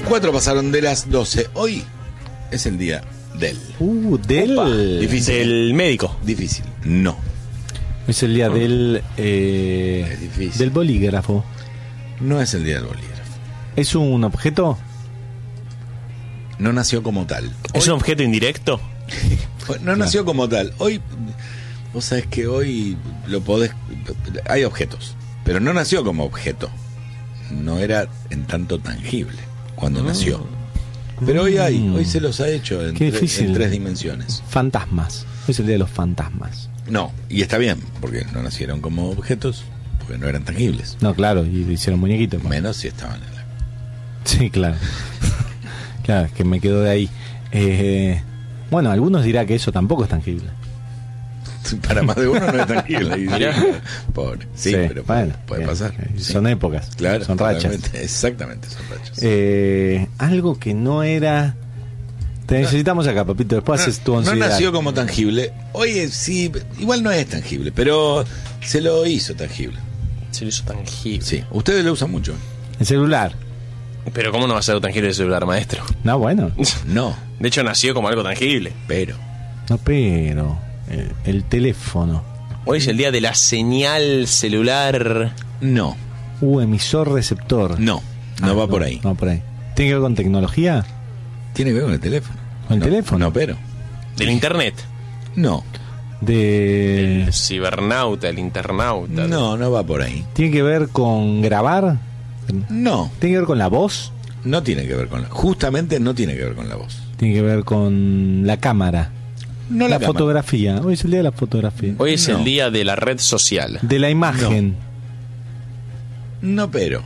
4 pasaron de las 12. Hoy es el día del. Difícil. Del médico. Difícil. No. Es el día del del bolígrafo. No es el día del bolígrafo. ¿Es un objeto? No nació como tal. ¿Es un objeto indirecto? No nació como tal. Hoy, vos sabés que hoy lo podés. Hay objetos, pero no nació como objeto. No era en tanto tangible cuando nació. Pero hoy se los ha hecho en 3 dimensiones. Fantasmas. Es el día de los fantasmas. No, y está bien, porque no nacieron como objetos, porque no eran tangibles. No, claro, y hicieron muñequitos. Menos si estaban en la... Sí, claro. Claro, es que me quedo de ahí. Bueno, algunos dirán que eso tampoco es tangible. Para más de uno no es tangible. Pobre. Sí, pero bueno, puede pasar. Son épocas. Claro. Son rachas. Exactamente, son rachas. Algo que no era... Te necesitamos acá, papito. Después haces tu once. No nació como tangible. Oye, sí, igual no es tangible, pero se lo hizo tangible. Se lo hizo tangible. Sí, ustedes lo usan mucho. El celular. Pero ¿cómo no va a ser tangible el celular, maestro? No, bueno. No. De hecho, nació como algo tangible. Pero. El teléfono. Hoy es el día de la señal celular. No. Emisor receptor. No, no va por ahí. No, por ahí. ¿Tiene que ver con tecnología? Tiene que ver con el teléfono. ¿Con el teléfono? No, pero. ¿Del internet? No. El cibernauta, el internauta. No va por ahí. ¿Tiene que ver con grabar? No. ¿Tiene que ver con la voz? No tiene que ver con la... Justamente no tiene que ver con la voz. Tiene que ver con la cámara. No la fotografía. Hoy es el día de la fotografía. Hoy es el día de la red social. De la imagen. No, pero.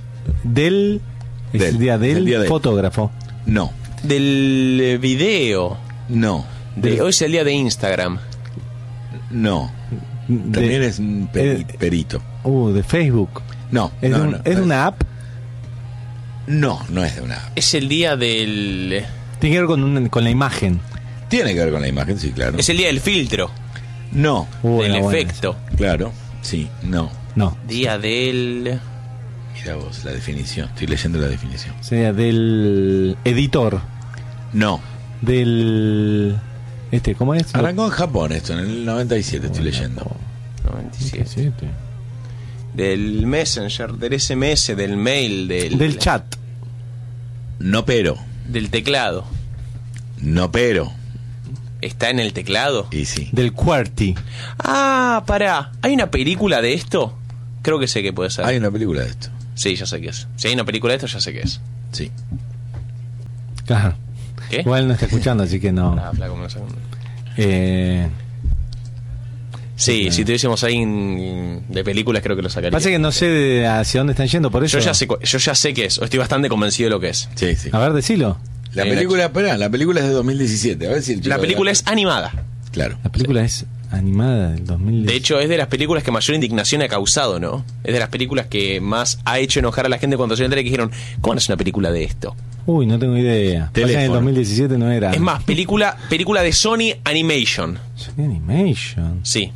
Es el día del fotógrafo. No. Del video. No. Hoy es el día de Instagram. No. También es un perito. De Facebook. No. ¿Es de una app? No, no es de una app. Es el día del... Tiene que ver con la imagen. Tiene que ver con la imagen, sí, claro. Es el día del filtro. No. Del efecto. Claro, sí, no. Día del... Mira vos, la definición. Estoy leyendo la definición. Sería del editor. No. Del... ¿cómo es? Arrancó en Japón esto, en el 97 estoy leyendo. 97. Del Messenger, del SMS, del mail, del chat. No, pero. Del teclado. No, pero. ¿Está en el teclado? Y sí. Del QWERTY. Pará. ¿Hay una película de esto? Creo que sé que puede ser. Hay una película de esto. Sí, ya sé qué es. Si hay una película de esto, ya sé qué es. Sí. Claro. ¿Qué? Igual no está escuchando, así que no. Flaco, me lo saco. Sí, si tuviésemos ahí de películas, creo que lo sacaría. Pasa que no sé hacia dónde están yendo, por eso. Yo ya sé qué es, o estoy bastante convencido de lo que es. Sí, sí. A ver, decilo. La película es de 2017. A ver si la película es animada. Claro. La película es animada del 2017. De hecho, es de las películas que mayor indignación ha causado, ¿no? Es de las películas que más ha hecho enojar a la gente cuando se enteró que dijeron, ¿cómo no es una película de esto? No tengo idea. En el 2017 no era. Es más, película de Sony Animation. Sony Animation. Sí.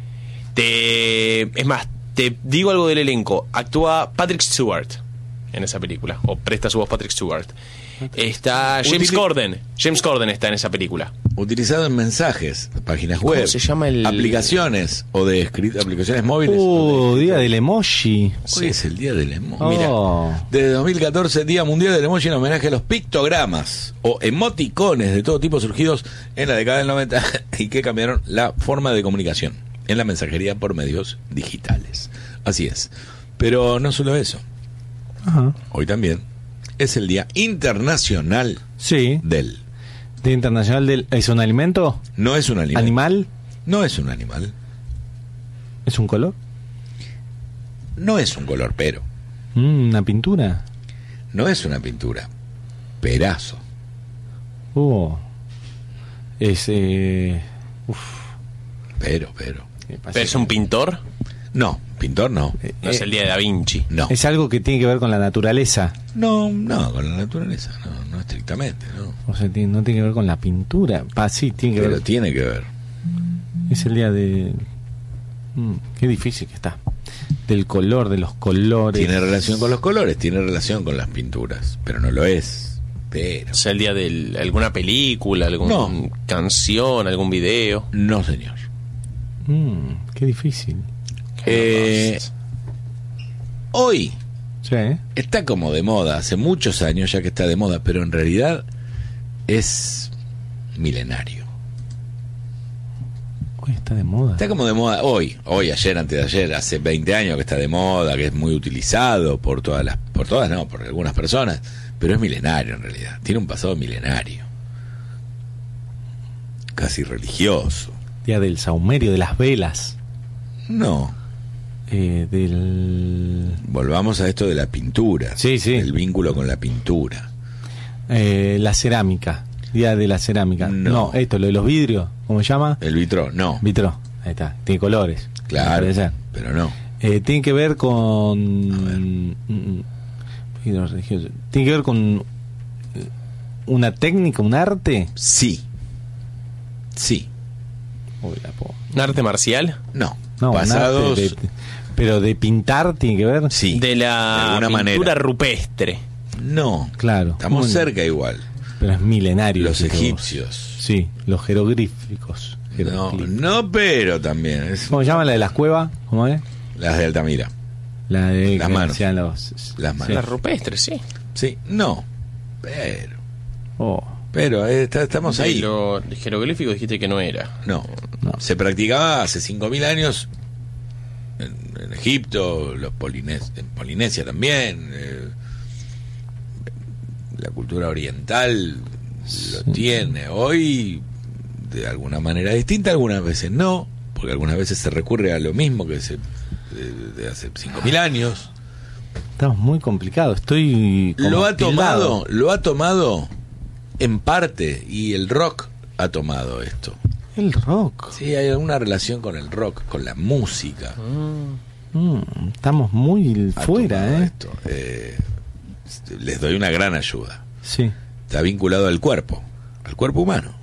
Es más, te digo algo del elenco. Actúa Patrick Stewart en esa película, o presta su voz Patrick Stewart. Está James Corden. James Corden está en esa película. Utilizado en mensajes, páginas web. ¿Cómo se llama aplicaciones o de aplicaciones móviles? Día del emoji. Hoy es el día del emoji. Mira, desde 2014, Día Mundial del Emoji en homenaje a los pictogramas o emoticones de todo tipo surgidos en la década del 90 y que cambiaron la forma de comunicación en la mensajería por medios digitales. Así es. Pero no solo eso. Ajá. Hoy también es el Día Internacional del... Día Internacional del... ¿Es un alimento? No es un alimento. ¿Animal? No es un animal. ¿Es un color? No es un color, pero... ¿Una pintura? No es una pintura. Perazo. Pero. ¿Pero es un pintor? No, pintor no. No es el día de Da Vinci. No. ¿Es algo que tiene que ver con la naturaleza? No, con la naturaleza, no estrictamente, no. O sea, no tiene que ver con la pintura. Sí, tiene que ver. Pero tiene que ver. Es el día de... Qué difícil que está. Del color, de los colores. Tiene relación con los colores, tiene relación con las pinturas, pero no lo es. Pero O sea, el día de alguna película, alguna No. canción, algún video. no, señor. Qué difícil. Hoy Sí. está como de moda, hace muchos años ya que está de moda, pero en realidad es milenario. Hoy está de moda. Está como de moda hoy, ayer, antes de ayer, hace 20 años que está de moda, que es muy utilizado por por algunas personas, pero es milenario en realidad, tiene un pasado milenario, casi religioso. Día del saumerio, de las velas. No, Del... volvamos a esto de la pintura, Sí, sí. el vínculo con la pintura. La cerámica. Día de la cerámica. No. Esto, lo de los vidrios. ¿Cómo se llama? El vitro, no, Vitro. Ahí está. Tiene colores. claro, Puede ser. pero no. Tiene que ver con... vidrio religioso. Tiene que ver con una técnica, un arte. Sí. Uy, la po- ¿Un arte marcial? No, No, un pasados, arte pero de pintar tiene que ver. sí, De la alguna pintura manera. rupestre. No, Claro. estamos Bueno, cerca igual. Pero es milenario. Los dijiste vos. egipcios. Sí, los jeroglíficos. No, no, pero también es ¿Cómo se llama la de las cuevas? ¿Cómo es? las de Altamira. La de Las que manos. hacían Las manos. Sí. Las rupestres, sí. Sí, no, Oh, pero estamos Sí, ahí. lo de jeroglífico dijiste que no era. No. No. Se practicaba hace 5.000 años en Egipto, en Polinesia también. La cultura oriental lo tiene. Hoy, de alguna manera distinta, algunas veces no, porque algunas veces se recurre a lo mismo que de hace 5.000 años. estamos muy complicados. Estoy como tildado. Lo ha tomado en parte, y el rock ha tomado esto. El rock. Sí, hay alguna relación con el rock, con la música. Estamos muy Ha fuera, tomado esto. Les doy una gran ayuda. Sí. Está vinculado al cuerpo humano.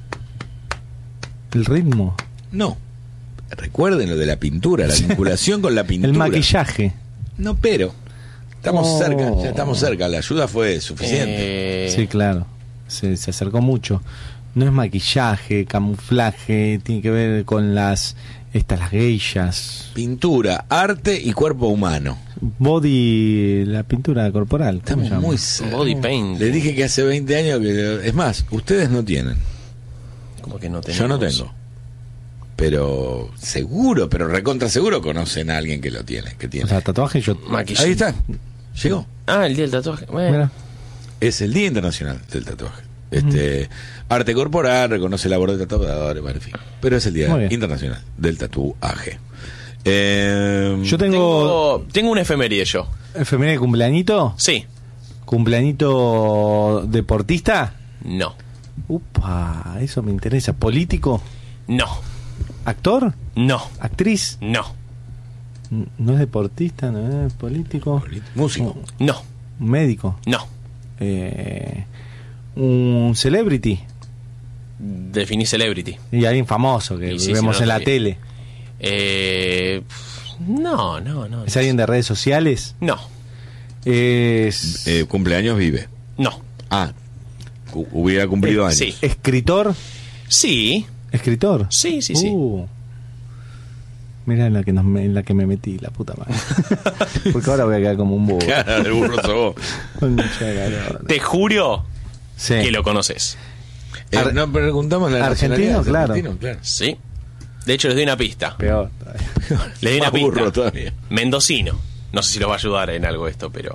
El ritmo. No. Recuerden lo de la pintura, la vinculación con la pintura. El maquillaje. No, pero estamos Oh. cerca, ya estamos cerca. La ayuda fue suficiente. Sí, claro. Se acercó mucho. No es maquillaje, camuflaje, tiene que ver con las geishas. Pintura, arte y cuerpo humano. Body, la pintura corporal. ¿cómo Estamos se llama? muy cerca. Body paint. Les dije que hace 20 años que... Es más, ustedes no tienen. Como que no tenemos. Yo no tengo. Pero seguro, pero recontra seguro conocen a alguien que lo tiene, que tiene. O sea, tatuaje yo... Maquillaje. Ahí está. Llegó. Ah, el día del tatuaje. Bueno. Mira. Es el Día Internacional del Tatuaje. Arte corporal, reconoce labor de tatuadores, bueno, en fin. Pero es el Día Muy bien. Internacional del Tatuaje. Yo tengo... Tengo una efeméride yo. ¿Efeméride de cumpleañito? Sí. ¿Cumpleañito deportista? No. Upa, eso me interesa. ¿Político? No. ¿Actor? No. ¿Actriz? No. ¿No es deportista? ¿No es político? Músico. No. ¿Un médico? No. ¿Un celebrity? Definí celebrity. Y alguien famoso que Y sí, vemos sí, no, en la sí. tele. No. ¿Es alguien de redes sociales? No. ¿Es Cumpleaños vive. No. Ah, hubiera cumplido años. Sí. escritor? Sí. ¿Escritor? Sí. Mirá en la que me metí, la puta madre. Porque ahora voy a quedar como un burro. Cara de burro sos vos. Concha de la lora. Te juro Sí. que lo conoces. No preguntamos la Argentino, nacionalidad. claro. Argentino, claro. Sí. De hecho, les doy una pista. Peor todavía. Les doy una Más burro pista. todavía. Mendocino. No sé si los va a ayudar en algo esto, pero...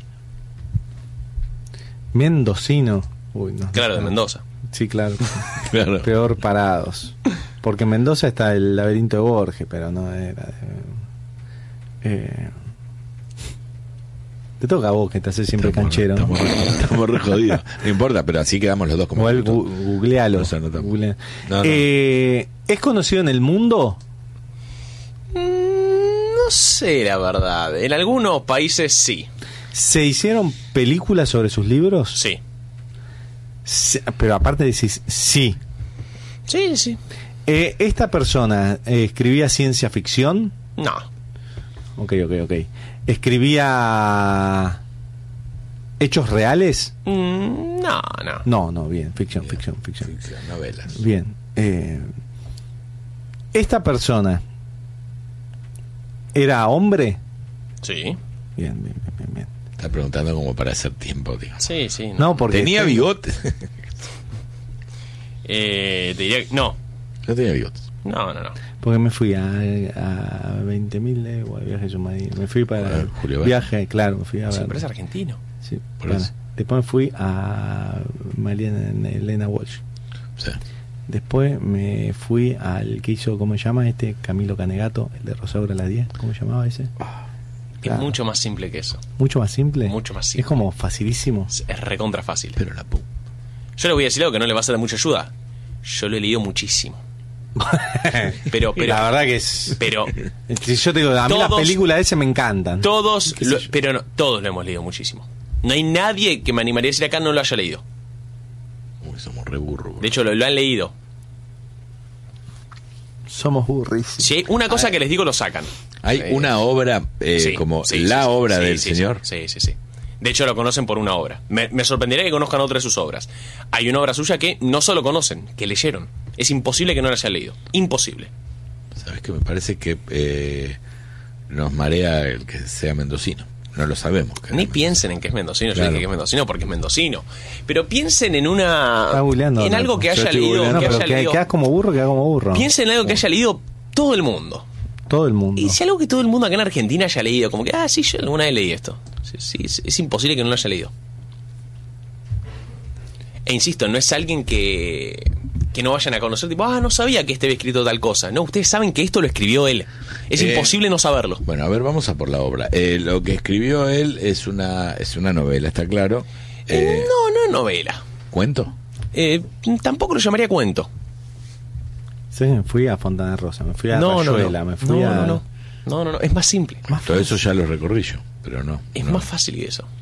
Mendocino. Uy, no. Claro, de Mendoza. Sí, claro. Claro. Peor parados. Porque en Mendoza está el laberinto de Borges, pero no era te toca a vos que te haces siempre canchero. Estamos re jodidos. No importa, pero así quedamos los dos como... Igual googlealo. Nos anotamos. Googlea. No. ¿Es conocido en el mundo? No sé, la verdad. En algunos países sí. ¿Se hicieron películas sobre sus libros? Sí. Pero aparte decís sí. Sí. ¿Esta persona escribía ciencia ficción? No. Ok. ¿Escribía hechos reales? No. No, bien, ficción. Novelas. Bien. ¿Esta persona era hombre? Sí. Bien. Está preguntando como para hacer tiempo, digamos. Sí. No, porque ¿Tenía bigote? Te diría que no. No tenía bigotes. No. Porque me fui a 20.000 leguas, viaje submarino. Me fui para Bueno, Julio Verne. viaje, claro, me fui a Sí, ver. pero es argentino. Sí, Por bueno. eso. Después me fui a Mariana Elena Walsh. Sí. Después me fui al que hizo, ¿cómo se llama? Camilo Canegato, el de Rosaura a las 10. ¿Cómo se llamaba ese? Es Claro. mucho más simple que eso. Mucho más simple. Mucho más simple. Es como facilísimo. Es recontra fácil. Pero la pu... Yo le voy a decir algo que no le va a ser de mucha ayuda. Yo lo he leído muchísimo. Pero la verdad que es. Pero Si yo te digo, a mí las Todos- películas de ese me encantan. todos, ¿Qué sé yo? pero no, todos lo hemos leído muchísimo. No hay nadie que me animaría a decir acá no lo haya leído. Uy, somos re burros. De hecho, lo han leído. Somos burrísimos. Si hay una cosa que les digo, lo sacan. Hay una obra Sí, como sí, la sí, obra sí, del sí, señor. Sí. De hecho, lo conocen por una obra. Me sorprendería que conozcan otra de sus obras. Hay una obra suya que no solo conocen, que leyeron. Es imposible que no la hayan leído. Imposible. ¿Sabes qué? Me parece que nos marea el que sea mendocino. No lo sabemos. Ni claramente. piensen en que es mendocino. Yo Claro. dije que es mendocino porque es mendocino. Pero piensen en una. Está googleando, en algo Marco. que Yo haya estoy leído. googleando. No, Que pero haya leído. quedás como burro. Piensen en algo que haya leído todo el mundo. Todo el mundo. Y si algo que todo el mundo acá en Argentina haya leído, como que, sí, yo alguna vez leí esto. Sí, es imposible que no lo haya leído. E insisto, no es alguien que no vayan a conocer, tipo, no sabía que este había escrito tal cosa. No, ustedes saben que esto lo escribió él. Es imposible no saberlo. Bueno, a ver, vamos a por la obra. Lo que escribió él es una novela, está claro. No es novela. ¿Cuento? Tampoco lo llamaría cuento. Sí, me fui a Fontana Rosa, me fui a Rayuela, me fui a... No, es más simple. Todo eso ya lo recorrí yo, pero no. Es no. más fácil que eso.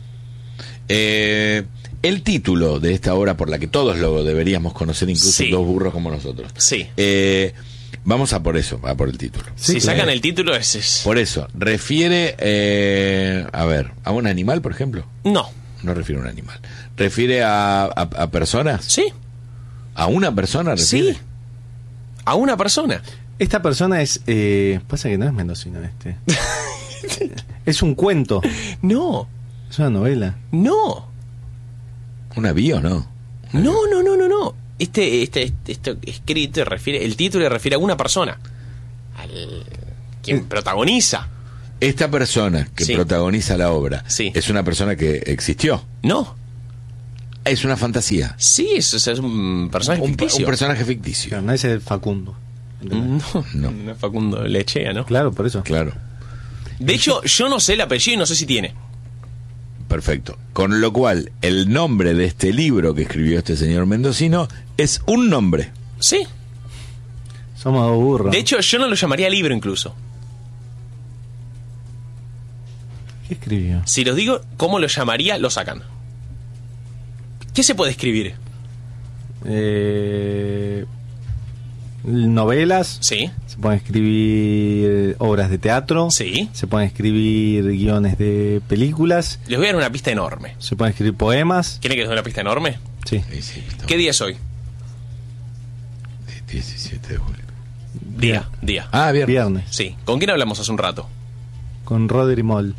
El título de esta obra, por la que todos lo deberíamos conocer, incluso Sí. dos burros como nosotros. Sí. Vamos a por eso, a por el título. Sí, Si claro. sacan el título, es... Por eso, refiere, a un animal, por ejemplo. No. No refiere a un animal. ¿Refiere a personas? Sí. ¿A una persona refiere? Sí. A una persona. Esta persona es... pasa que no es mendocino este. Es un cuento, No. es una novela. No. ¿Una bio, no? No. Este escrito refiere, el título le refiere a una persona, al quien protagoniza. Esta persona que Sí. protagoniza la obra Sí. es una persona que existió. No, Es una fantasía. sí, es un personaje Un ficticio. personaje ficticio. Claro, no es el Facundo. ¿entendés? No es Facundo Lechea, ¿no? Claro, por eso. Claro. De hecho, yo no sé el apellido y no sé si tiene. Perfecto. Con lo cual, el nombre de este libro que escribió este señor mendocino es un nombre. Sí. Somos dos burros. De hecho, yo no lo llamaría libro incluso. ¿Qué escribió? Si los digo cómo lo llamaría, lo sacan. ¿Qué se puede escribir? Novelas. Sí. Se pueden escribir obras de teatro. Sí. Se pueden escribir guiones de películas. Les voy a dar una pista enorme. Se pueden escribir poemas. ¿Quieren que les dé una pista enorme? Sí. Sí, estamos ¿Qué día es hoy? 17 de julio. Día. Viernes. Viernes. Sí. ¿Con quién hablamos hace un rato? Con Rodri Moll.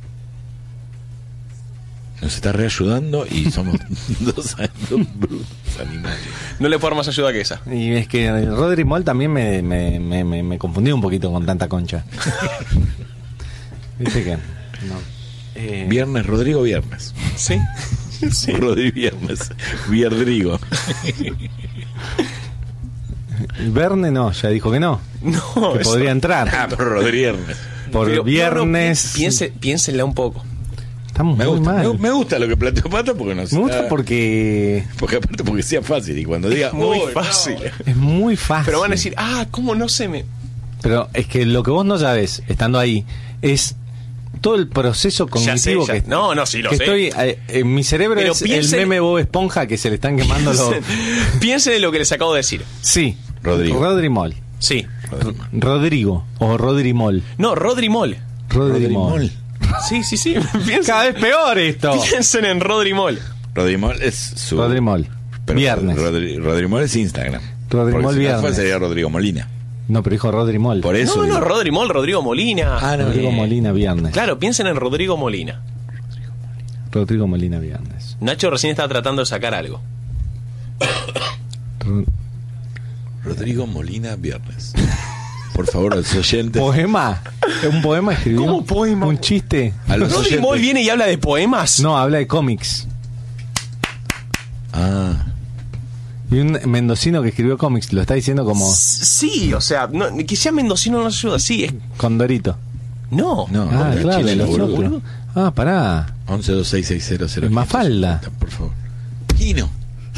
Nos está reayudando y somos dos brutos animales. No le puedo dar más ayuda que esa. Y es que Rodri Moll también me confundí un poquito con tanta concha. Viste que. No. Viernes, Rodrigo Viernes. Sí. Rodrigo Viernes. Vierdrigo. Verne no, ya dijo que no. No, Que eso- podría entrar. Pero Rodrigo Viernes. Por Pero, viernes. Piénsenla un poco. Estamos Me muy gusta, mal. me gusta lo que planteó Pato porque nos Me gusta porque porque aparte porque sea fácil y cuando diga Muy "Uy, fácil. es muy fácil. Pero van a decir, ¿cómo no se me...? Pero es que lo que vos no sabés, estando ahí, es todo el proceso cognitivo Ya sé. que No, sí, lo que sé. estoy en mi cerebro. Pero es piensen- el meme Bob Esponja que se le están quemando los... Piensen en lo que les acabo de decir. Sí, Rodrigo. Rodrimol. Sí. Rodrigo o Rodrimol. No, Rodrimol. Rodrimol. Sí. Piensen, Cada vez peor esto. piensen en Rodrimol. Rodrimol es su... Rodrimol. pero Viernes. Rodrimol es Instagram. Rodrimol Porque si no viernes. sería Rodrigo Molina. No, pero dijo Rodrimol. Por eso. No, digo. Rodrimol, Rodrigo Molina. Ah, no. Rodrigo Molina viernes. Claro, piensen en Rodrigo Molina. Rodrigo Molina viernes. Nacho recién estaba tratando de sacar algo. Rodrigo Molina viernes. Por favor, a los oyentes. ¿Poema? ¿Un poema escribió? ¿Cómo poema? ¿Un chiste? A los ¿Rodrimol oyentes. viene y habla de poemas? No, habla de cómics. Ah. Y un mendocino que escribió cómics, lo está diciendo como Sí, o sea, no, que sea mendocino no nos ayuda. Sí, es... Condorito. No. No, Ah, no, claro, chileno, los boludo. otros. Ah, pará. 1126600550. Es Mafalda. Por favor. Quino.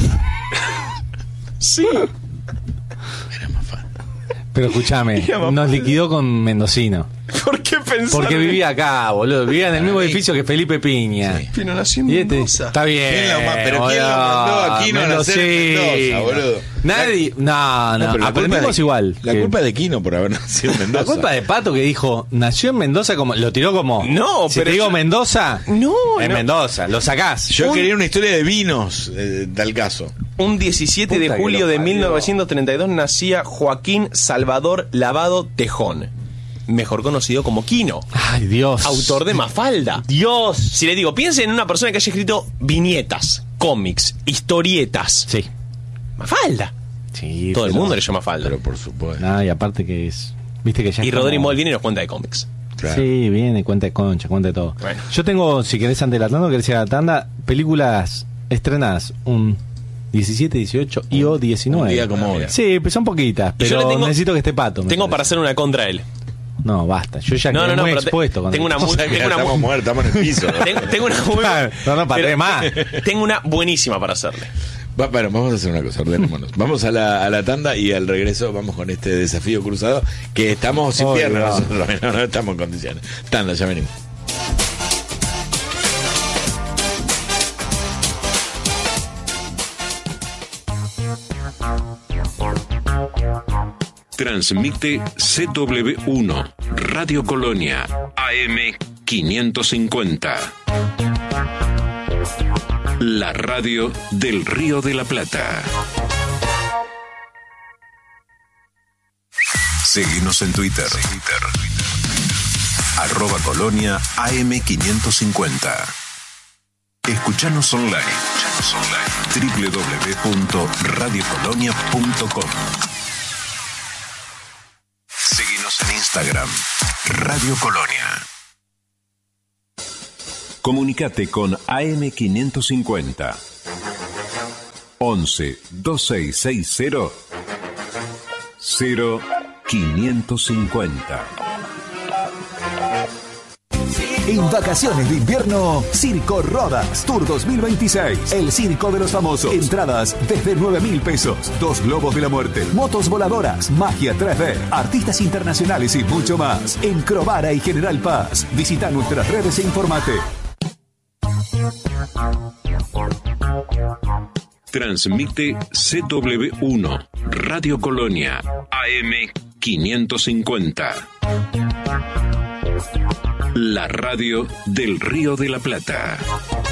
Sí. Era Mafalda. Pero escúchame, Mira, mamá. nos liquidó con mendocino. ¿Por qué pensar? Porque vivía acá, boludo. Vivía en el mismo edificio que Felipe Piña. Sí. Pero nació en Y este, Mendoza. está bien. ¿Quién pero quién lo mandó a Quino a nacer en Mendoza, boludo? Nadie. No, pero la culpa aprendimos de- igual. La culpa es de Quino por haber nacido en Mendoza. La culpa de Pato que dijo, nació en Mendoza, como lo tiró como. No, si pero te digo yo- Mendoza. No, En no. Mendoza, lo sacás. Yo quería una historia de vinos, tal caso. Un 17 de Puta que julio lo de parió. 1932 nacía Joaquín Salvador Lavado Tejón, mejor conocido como Quino, Ay, Dios. autor de Mafalda. Dios. Si le digo, piensen en una persona que haya escrito viñetas, cómics, historietas. Sí. Mafalda. Sí. Todo el pero- mundo le llama Mafalda. Pero por supuesto. No, y aparte que es. Viste que ya. Y es como- Rodrigo Moll viene y nos cuenta de cómics. Claro. Sí, viene, cuenta de concha, cuenta de todo. Bueno. Yo tengo, si querés antes de la tanda, querés ir a la tanda, películas estrenadas un 17, 18 y o 19. un día como hoy. Sí, pues son poquitas, Y yo pero le tengo- necesito que esté Pato. me Tengo para parece. hacer una contra él. No, basta. Yo ya quedé muy pero expuesto. con tengo esto. una muy, O sea, que tengo una estamos muy- muertos, estamos en el piso. tengo una muy No, para pero- más. Tengo una buenísima para hacerle. Bueno, vamos a hacer una cosa, ordenémonos. Vamos a la tanda y al regreso vamos con este desafío cruzado que estamos sin Ay, piernas no. nosotros, no estamos en condiciones. Tanda, ya venimos. Transmite CW1, Radio Colonia, AM 550. La radio del Río de la Plata. Seguinos en Twitter. @Colonia AM550. Escuchanos online. www.radiocolonia.com. Seguinos en Instagram. Radio Colonia. Comunicate con AM550. 11 2660 0550. En vacaciones de invierno, Circo Rodas Tour 2026. El circo de los famosos. Entradas desde 9.000 pesos. 2 globos de la muerte. Motos voladoras. Magia 3D. Artistas internacionales y mucho más. En Crovara y General Paz. Visita nuestras redes e informate. Transmite CW1, Radio Colonia, AM550. La radio del Río de la Plata.